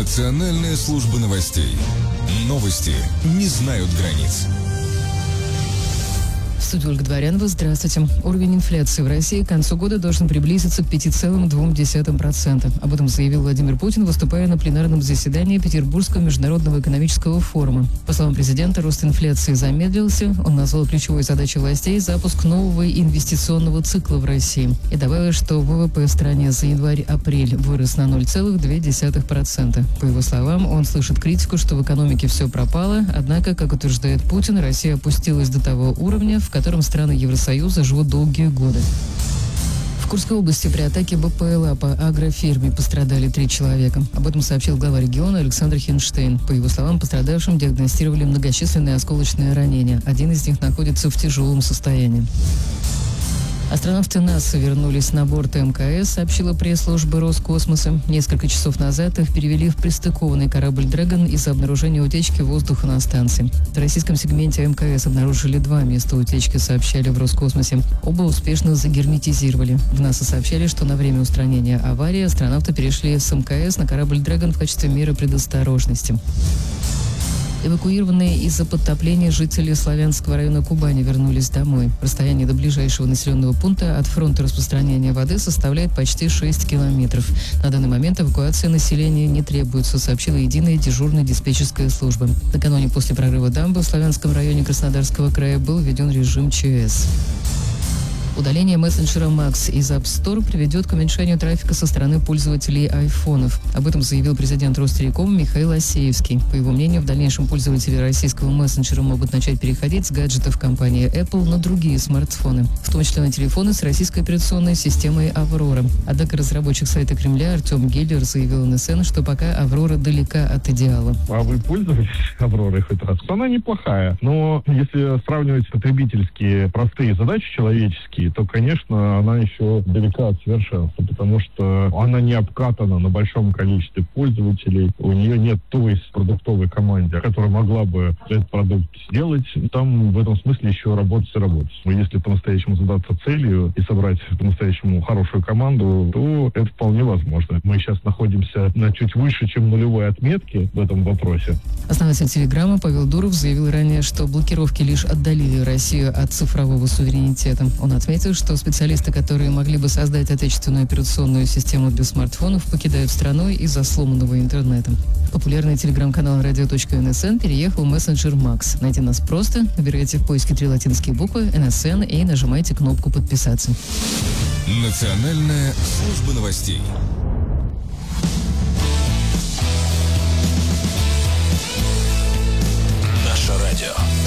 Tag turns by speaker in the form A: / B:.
A: Национальная служба новостей. Новости не знают границ.
B: В студии Ольга Дворянова. Здравствуйте. Уровень инфляции в России к концу года должен приблизиться к 5,2%. Об этом заявил Владимир Путин, выступая на пленарном заседании Петербургского международного экономического форума. По словам президента, рост инфляции замедлился. Он назвал ключевой задачей властей запуск нового инвестиционного цикла в России. И добавил, что ВВП в стране за январь-апрель вырос на 0,2%. По его словам, он слышит критику, что в экономике все пропало. Однако, как утверждает Путин, Россия опустилась до того уровня, в котором страны Евросоюза живут долгие годы. В Курской области при атаке БПЛА по агрофирме пострадали 3 человека. Об этом сообщил глава региона Александр Хинштейн. По его словам, пострадавшим диагностировали многочисленные осколочные ранения. Один из них находится в тяжелом состоянии. Астронавты НАСА вернулись на борт МКС, сообщила пресс-служба Роскосмоса. Несколько часов назад их перевели в пристыкованный корабль «Дрэгон» из-за обнаружения утечки воздуха на станции. В российском сегменте МКС обнаружили 2 места утечки, сообщали в Роскосмосе. Оба успешно загерметизировали. В НАСА сообщали, что на время устранения аварии астронавты перешли с МКС на корабль «Дрэгон» в качестве меры предосторожности. Эвакуированные из-за подтопления жители Славянского района Кубани вернулись домой. Расстояние до ближайшего населенного пункта от фронта распространения воды составляет почти 6 километров. На данный момент эвакуация населения не требуется, сообщила единая дежурная диспетчерская служба. Накануне после прорыва дамбы в Славянском районе Краснодарского края был введен режим ЧС. Удаление мессенджера Max из App Store приведет к уменьшению трафика со стороны пользователей айфонов. Об этом заявил президент Ростелеком Михаил Асеевский. По его мнению, в дальнейшем пользователи российского мессенджера могут начать переходить с гаджетов компании Apple на другие смартфоны, в том числе на телефоны с российской операционной системой Аврора. Однако разработчик сайта Кремля Артем Геллер заявил НСН, что пока Аврора далека от идеала.
C: А вы пользовались Авророй хоть раз? Она неплохая, но если сравнивать потребительские простые задачи человеческие, то, конечно, она еще далека от совершенства, потому что она не обкатана на большом количестве пользователей, у нее нет той продуктовой команды, которая могла бы этот продукт сделать. Там в этом смысле еще работать и работать. Но если по-настоящему задаться целью и собрать по-настоящему хорошую команду, то это вполне возможно. Мы сейчас находимся на чуть выше, чем нулевой отметке в этом вопросе.
B: Основатель Телеграма Павел Дуров заявил ранее, что блокировки лишь отдалили Россию от цифрового суверенитета. Он отметил, что специалисты, которые могли бы создать отечественную операционную систему для смартфонов, покидают страну из-за сломанного интернета. Популярный телеграм-канал radio.nsn переехал в мессенджер Max. Найти нас просто, набирайте в поиске 3 латинские буквы NSN и нажимайте кнопку «Подписаться».
A: Национальная служба новостей.
D: Наше радио.